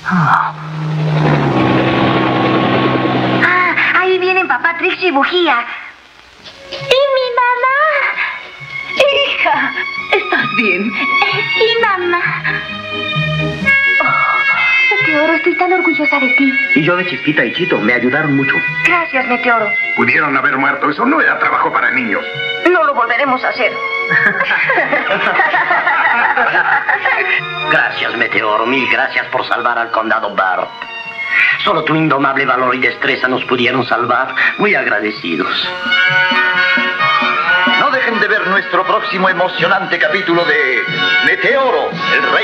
Ah, ahí vienen papá, Trixie y Bujía. ¡Y mi mamá! Hija, ¿estás bien? Sí, mamá. Meteoro, estoy tan orgullosa de ti. Y yo de Chispita y Chito, me ayudaron mucho. Gracias, Meteoro. Pudieron haber muerto. Eso no era trabajo para niños. No lo volveremos a hacer. Gracias, Meteoro, mil gracias por salvar al condado Bart. Solo tu indomable valor y destreza nos pudieron salvar. Muy agradecidos. No dejen de ver nuestro próximo emocionante capítulo de Meteoro, el rey